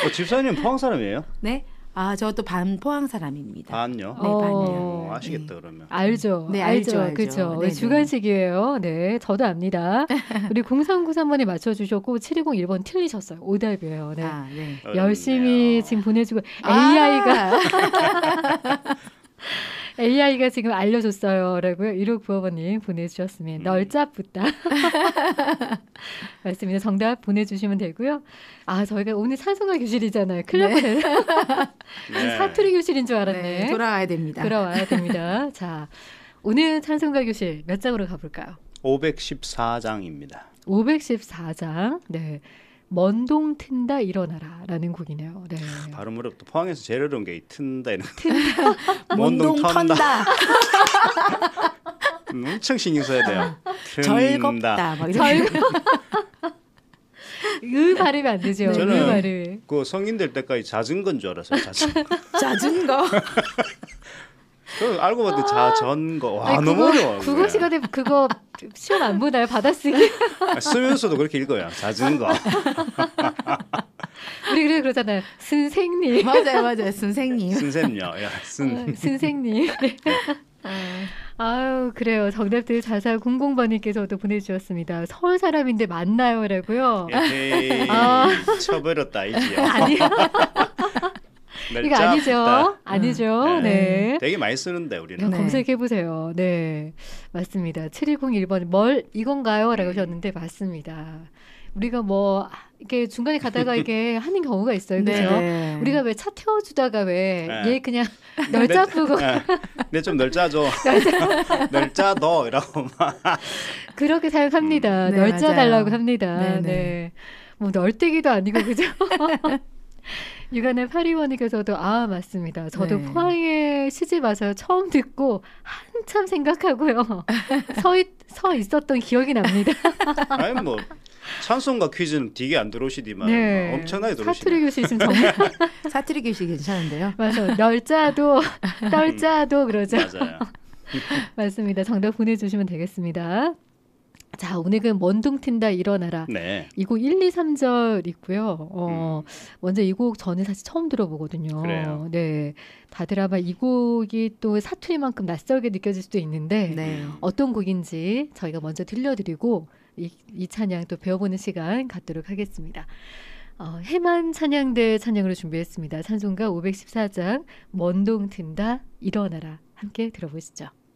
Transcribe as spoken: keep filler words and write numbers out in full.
어, 집사님 포항 사람이에요? 네. 아, 저도 반 포항 사람입니다. 반요? 네, 어. 반요. 어, 아시겠다 그러면. 알죠. 네, 알죠. 알죠, 알죠. 그렇죠. 네네. 주간식이에요. 네, 저도 압니다. 우리 공삼구삼 번에 맞춰주셨고 칠이공일 번 틀리셨어요. 오답이에요. 네. 아, 네. 열심히 어렵네요. 지금 보내주고 아. 에이아이가 에이아이가 지금 알려줬어요. 라고요. 일오구오 번님 보내주셨으면 음. 널짭붙다. 맞습니다. 정답 보내주시면 되고요. 아, 저희가 오늘 찬송가 교실이잖아요. 큰일 날 네. 뻔했네. 네. 사투리 교실인 줄 알았네. 네, 돌아와야 됩니다. 돌아와야 됩니다. 자, 오늘 찬송가 교실 몇 장으로 가볼까요? 오백십사 장입니다. 오백십사 장. 네. 먼동 튼다 일어나라 라는 곡이네요. 네. 발음 어렵다. 포항에서 제일 어려운 게 이 튼다 이런 먼동 턴다. 엄청 신경 써야 돼요. 절겁다. 막 이런. 을 발음이 안 되죠. 저는 을 발음. 그 성인 될 때까지 자전거인 줄 알았어요. 자전거. 자전거. 그 알고 봤더니 자전거. 와 아니, 너무 그거, 어려워. 국어 그게. 시간에 그거 시험 안 보나요? 받아쓰기. 아, 쓰면서도 그렇게 읽어요. 자전거. 우리 그래 그러잖아요. 선생님. 맞아요, 맞아요. 선생님. 선생님요. 야, 쓴. 어, 선생님. 네. 아유, 그래요. 정답들 사사공공 번님께서도 보내주셨습니다. 서울 사람인데 맞나요? 라고요. 에헤이, 아. 쳐버렸다 이지요. 아니요. 이거 아니죠. 아니죠. 네. 네. 되게 많이 쓰는데 우리는. 네. 검색해보세요. 네. 맞습니다. 칠이공일 번, 뭘, 이건가요? 라고 하셨는데, 맞습니다. 우리가 뭐, 이렇게 중간에 가다가 이게 하는 경우가 있어요. 그죠? 네. 우리가 왜 차 태워주다가 왜, 네. 얘 그냥 널짜 뿌고, 내 좀 널짜줘. 널짜도 이라고 막. 그렇게 사용합니다. 음. 네, 널짜 맞아요. 달라고 합니다. 네네. 네. 뭐, 널뛰기도 아니고, 그죠? 육안의 파리원님께서도 아 맞습니다. 저도 네. 포항에 시집 와서 처음 듣고 한참 생각하고요. 서, 있, 서 있었던 기억이 납니다. 아니 뭐 찬송가 퀴즈는 되게 안 들어오시디만 네. 엄청나게 들어오시네. 사투리 교실 지금 정말 사투리 교실 괜찮은데요? 맞아요. 널짜도 떨짜도 그러죠. 맞아요. 맞습니다. 정답 보내주시면 되겠습니다. 자, 오늘 그 먼동 튼다 일어나라. 네. 이 곡 일, 이, 삼 절 있고요. 어, 음. 먼저 이 곡 저는 사실 처음 들어보거든요. 그래요. 네. 다들 아마 이 곡이 또 사투리만큼 낯설게 느껴질 수도 있는데 네. 어떤 곡인지 저희가 먼저 들려드리고 이, 이 찬양 또 배워보는 시간 갖도록 하겠습니다. 어, 해만 찬양대 찬양으로 준비했습니다. 찬송가 오백십사 장 먼동 튼다 일어나라 함께 들어보시죠.